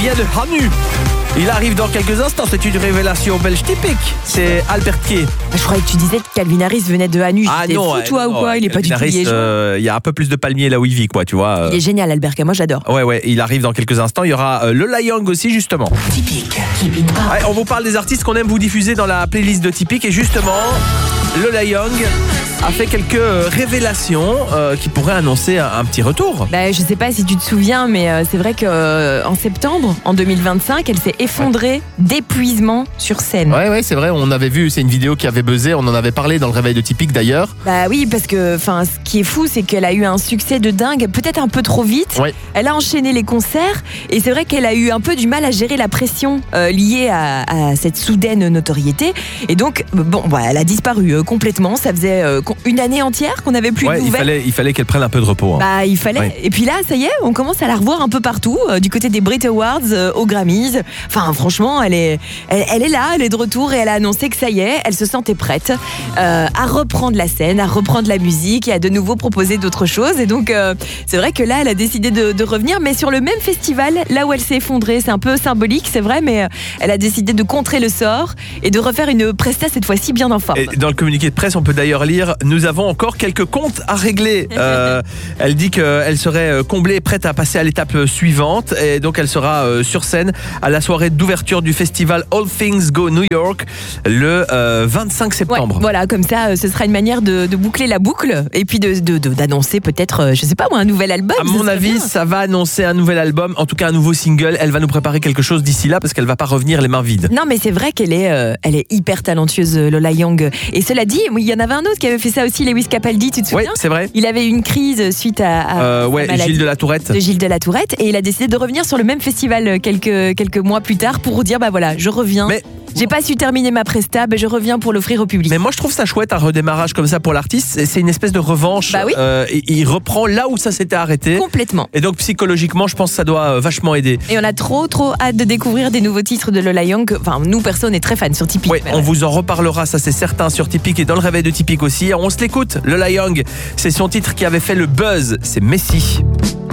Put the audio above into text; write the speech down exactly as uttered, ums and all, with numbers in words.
vient de Hanu. Il arrive dans quelques instants, c'est une révélation belge typique. C'est Albert Kier. Je croyais que tu disais que Calvin Harris venait de Hanu. Ah T'es non, fou, ouais, toi, non, ou quoi? Il est pas du tout liégeois. Il euh, y a un peu plus de palmiers là où il vit, quoi, tu vois. Il est génial, Albert Kier, moi j'adore. Ouais, ouais, il arrive dans quelques instants. Il y aura euh, Lola Young aussi, justement. Typique. Keep it up. Ouais, on vous parle des artistes qu'on aime vous diffuser dans la playlist de Typique. Et justement, Lola Young a fait quelques révélations euh, qui pourraient annoncer un, un petit retour. Bah, je sais pas si tu te souviens, mais euh, c'est vrai qu'en euh, septembre, en deux mille vingt-cinq, elle s'est effondrée d'épuisement sur scène. Ouais, ouais, c'est vrai, on avait vu, c'est une vidéo qui avait buzzé, on en avait parlé dans le réveil de Typique d'ailleurs. Bah oui, parce que ce qui est fou, c'est qu'elle a eu un succès de dingue, peut-être un peu trop vite. Ouais. Elle a enchaîné les concerts et c'est vrai qu'elle a eu un peu du mal à gérer la pression euh, liée à, à cette soudaine notoriété. Et donc, bon, bah, elle a disparu euh, complètement. Ça faisait euh, une année entière qu'on n'avait plus ouais, de il nouvelles. fallait, il fallait qu'elle prenne un peu de repos. Hein. Bah, il fallait. Ouais. Et puis là, ça y est, on commence à la revoir un peu partout, euh, du côté des Brit Awards, euh, aux Grammys. Enfin, franchement, elle est, elle, elle est là, elle est de retour et elle a annoncé que ça y est, elle se sentait prête euh, à reprendre la scène, à reprendre la musique et à de nouveau proposer d'autres choses. Et donc, euh, c'est vrai que là, elle a décidé de, de revenir, mais sur le même festival, là où elle s'est effondrée. C'est un peu symbolique, c'est vrai, mais euh, elle a décidé de contrer le sort et de refaire une presta cette fois-ci bien en forme. Et dans le communiqué de presse, on peut d'ailleurs lire « Nous avons encore quelques comptes à régler euh, ». Elle dit qu'elle serait comblée et prête à passer à l'étape suivante. Et donc, elle sera euh, sur scène à la soirée d'ouverture du festival All Things Go New York le euh, vingt-cinq septembre. Ouais, voilà, comme ça, euh, ce sera une manière de, de boucler la boucle et puis de, de, de, d'annoncer peut-être, euh, je sais pas moi, un nouvel album. À mon avis, bien. Ça va annoncer un nouvel album, en tout cas un nouveau single. Elle va nous préparer quelque chose d'ici là parce qu'elle va pas revenir les mains vides. Non, mais c'est vrai qu'elle est, euh, elle est hyper talentueuse, Lola Young. Et cela dit, il y en avait un autre qui avait fait ça aussi, Lewis Capaldi, tu te souviens? Oui, c'est vrai. Il avait eu une crise suite à, à euh, ouais, maladie Gilles de la Tourette. De Gilles de la Tourette, et il a décidé de revenir sur le même festival quelques quelques mois plus tard pour dire bah voilà, je reviens. Mais j'ai pas su terminer ma presta, mais je reviens pour l'offrir au public. Mais moi je trouve ça chouette, un redémarrage comme ça pour l'artiste. C'est une espèce de revanche. Bah oui. euh, il reprend là où ça s'était arrêté. Complètement. Et donc psychologiquement, je pense que ça doit vachement aider. Et on a trop trop hâte de découvrir des nouveaux titres de Lola Young. Enfin, nous perso, on est très fans sur Typique. Ouais, on ouais. vous en reparlera, ça c'est certain, sur Typique et dans le réveil de Typique aussi. On se l'écoute. Lola Young, c'est son titre qui avait fait le buzz. C'est Messi.